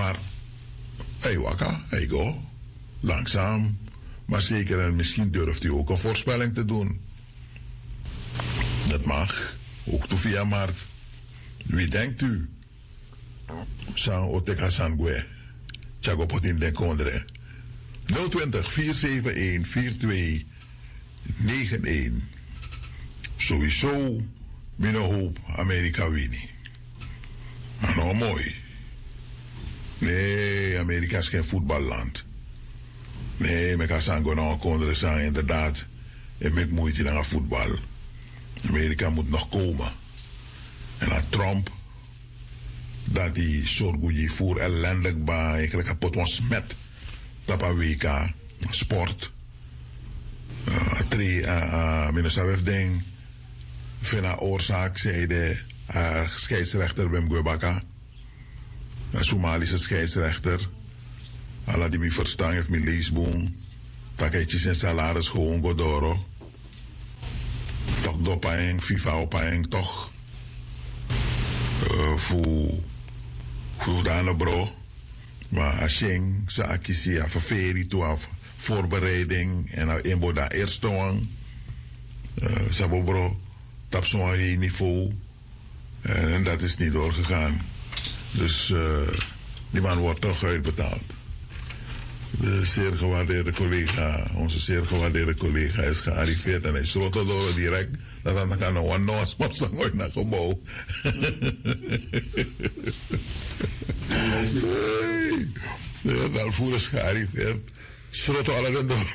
Maar, hey waka, hey go. Langzaam, maar zeker en misschien durft u ook een voorspelling te doen. Dat mag, ook toe via Mart. Wie denkt u? San Oteka Sangwe. Tjago Potin den Kondre. 020 471 4291. Sowieso, mijn hoop, Amerika wini. Maar nou mooi. Nee, Amerika is geen voetballand. Nee, ik kan zeggen, nou, Kondre zeggen inderdaad. En met moeite naar voetbal. Amerika moet nog komen. En aan Trump, dat die zorgt voor ellendig baan, eigenlijk kapot ons met. Dat een WK, sport. Minister Wefding, van oorzaak, zei de scheidsrechter Wim Gwebaka. Een Somalische scheidsrechter. Alla die me verstaan heeft mijn leesboom. Dat hij zijn salaris gewoon godoro. Toch dopayeng, FIFA opayeng, toch. Voor dan bro. Maar als je ze akiesie af ferie toe af voorbereiding en nou inbo daar eerste wang. Sabo bro, tap zo'n niveau. En dat is niet doorgegaan. Dus die man wordt toch uitbetaald. De zeer gewaardeerde collega, onze zeer gewaardeerde collega is gearriveerd en hij sloot door direct. Dat dan kan een one-nose op zijn ooit naar gebouw. De Darfur is gearriveerd. Sloot alle dan door.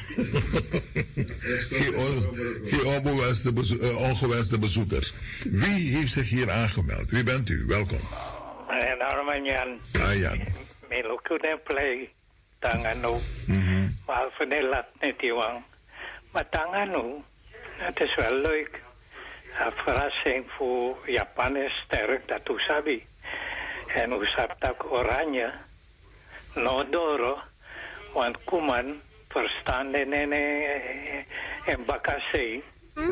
Geen ongewenste bezoekers. Wie heeft zich hier aangemeld? Wie bent u? Welkom. En Armanian. Jan. Mijn lokunen play. Tangano. Maar van de lat niet iwang. Maar Tangano, het is wel leuk. Een verrassing voor Japan is sterk, dat u sabi. En u sabt ook oranje. No doro. Want Kuman verstaan en Bakasei.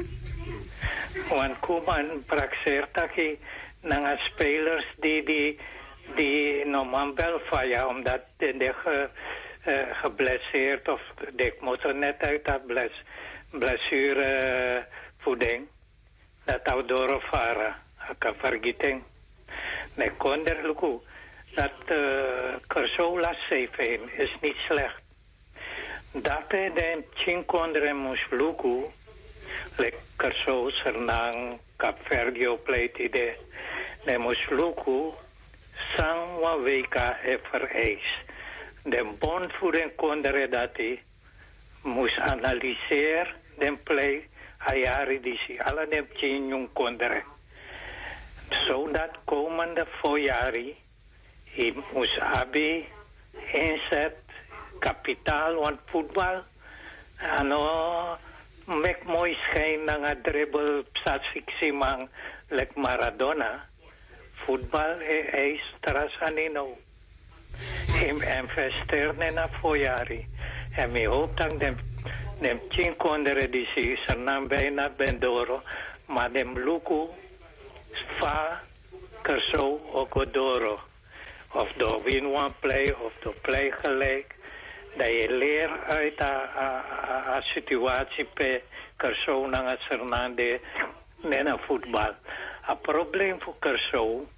Want Kuman praktiseert dat naar spelers die normaal wel vallen, omdat de geblesseerd of de moeten net uit dat blessure voeding. Dat zou doorvaren. Ik kan vergeten. Nee, konder luku. Dat Kersola safe is niet slecht. Dat de chinkondre moest luku. Lek Kerso Sernang Capverdio pleit de moest luku. Sangwa weka vereis. De bond voor de kondre dat hij moest analyseren de play ayari disi alle de chinyung kondre. Zodat komende voorjari hij moest abi inzet kapitaal want voetbal ano mek mooi schijn na dribbel psatsiksi mang lek Maradona. Voetbal is trasanino. Hij investeert in een voorjari. En ik hoop dat de 10 kondere die zich er bijna bendoro, maar de luku va kerso ogodoro. Of de win one play of de play gelijk. Dat je leert uit de situatie per kerso na Fernande in voetbal. Het probleem voor kerso.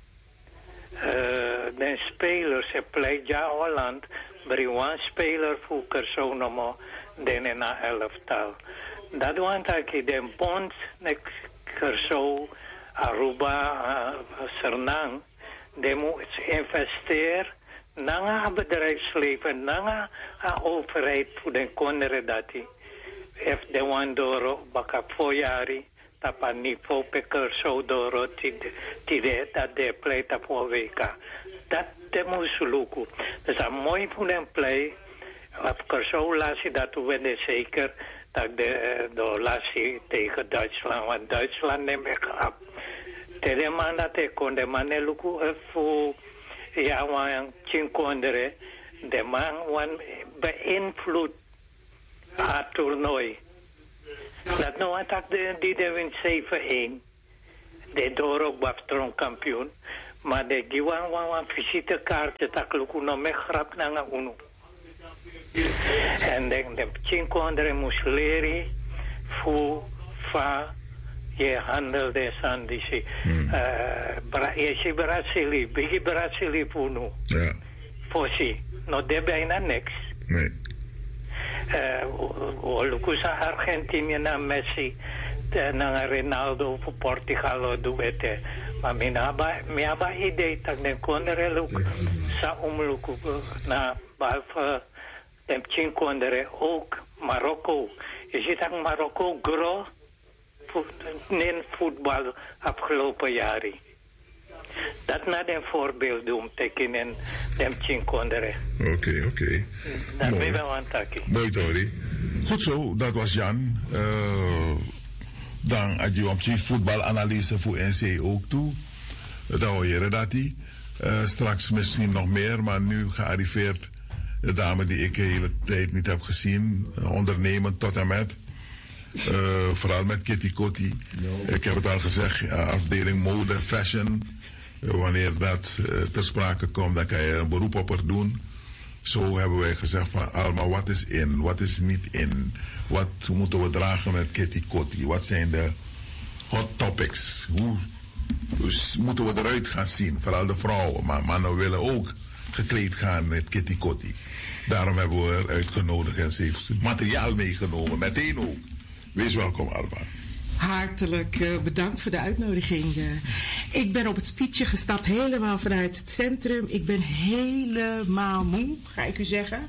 De spelers en play ja Holland, maar een speler voor Kersonomo, den in een elftal. Dat want ik de bond met Kerso, Aruba, Sernang, de moet investeren naar het bedrijfsleven, naar de overheid voor de konderen dat hij heeft de wandoro baka voorjari. Tapa niveau pe Kerso doro tide dat de play tapo weka. Dat de musuluku. Dus een mooi voor een play. Op Kerso laat dat we zeker dat de laat tegen Duitsland. Want Duitsland neemt ik op. Tede man dat ik kon de man luku voor ja wan chinkondere. De man wan beïnvloed het toernooi. Dat nou attack die wint 7-1. De door ook Bafton kampioen. Maar de giwan visitekaartje tak luku no me grap nanga unu. En de cinco andere musleri fu fa je handel de sandisi. Je Brazili, bigi Brazili punu. Ja. Fosi, no de bijna niks. Nee. Luku sa Argentinië na Messi. Na Ronaldo voor Portugal duete. Maar mi aba idee dat de kondere luk sa luku na behalve de 10 kondere ook Marokko. Je ziet dat Marokko groot in voetbal afgelopen jaren. Dat na een voorbeeld doen tekenen de 10 kondere. Oké. Dat ben wel aan het Mooi, Tori. Goed zo, dat was Jan. Dan had je op voetbalanalyse voor NC ook toe. Dat hoor je dat hij. Straks misschien nog meer, maar nu gearriveerd de dame die ik de hele tijd niet heb gezien. Ondernemend tot en met. Vooral met Kitty Kotti. Ik heb het al gezegd, afdeling mode, fashion. Wanneer dat ter sprake komt, dan kan je een beroep op haar doen. Zo hebben wij gezegd van Alma, wat is in, wat is niet in? Wat moeten we dragen met Kitty Kotti? Wat zijn de hot topics? Hoe moeten we eruit gaan zien? Vooral de vrouwen, maar mannen willen ook gekleed gaan met Kitty Kotti. Daarom hebben we haar uitgenodigd en ze heeft materiaal meegenomen, meteen ook. Wees welkom, Alma. Hartelijk bedankt voor de uitnodiging. Ik ben op het speedje gestapt, helemaal vanuit het centrum. Ik ben helemaal moe, ga ik u zeggen.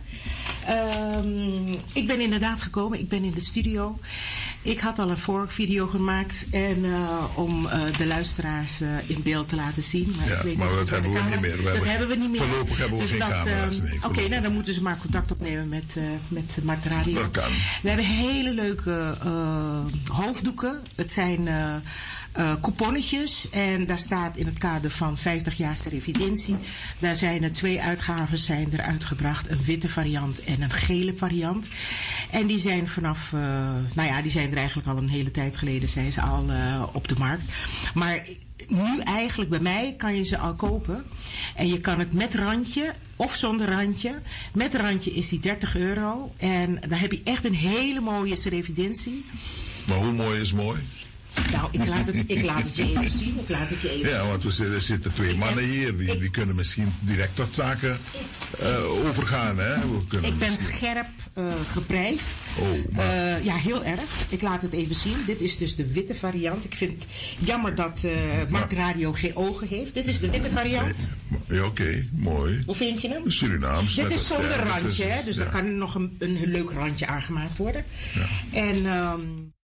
Ik ben inderdaad gekomen, ik ben in de studio. Ik had al een voorvideo gemaakt en om de luisteraars in beeld te laten zien. Maar, ja, maar dat hebben we niet meer. Dat hebben we niet meer. Voorlopig hebben we dus geen camera's. Nee, Oké, nou dan moeten ze maar contact opnemen met Markt Radio. Dat kan. We hebben hele leuke hoofddoeken. Het zijn couponnetjes en daar staat in het kader van 50 jaar revidentie. Daar zijn er 2 uitgaven zijn er uitgebracht. Een witte variant en een gele variant. En die zijn vanaf, die zijn er eigenlijk al een hele tijd geleden zijn ze al op de markt. Maar nu eigenlijk bij mij kan je ze al kopen. En je kan het met randje of zonder randje. Met randje is die €30. En dan heb je echt een hele mooie revidentie. Maar hoe mooi is mooi? Nou, ik laat het je even zien. Ja, want er zitten 2 mannen hier. Die kunnen misschien direct tot zaken overgaan. Hè? Ik ben scherp geprijsd. Oh, maar... ja, heel erg. Ik laat het even zien. Dit is dus de witte variant. Ik vind het jammer dat Markt Radio geen ogen heeft. Dit is de witte variant. Ja, oké, mooi. Hoe vind je hem? Surinaams. Dit is zonder randje, hè? Dus ja. Dan kan er nog een leuk randje aangemaakt worden. Ja. En...